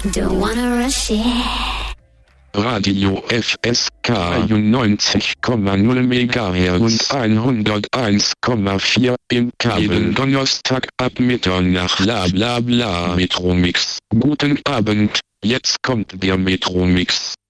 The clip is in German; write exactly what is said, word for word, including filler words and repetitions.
Don't wanna rush it. Radio F S K neunzig Komma null Megahertz und hunderteins Komma vier im Kabel. Jeden Donnerstag ab Mitternacht. Bla bla bla. Metromix. Guten Abend, jetzt kommt der Metromix.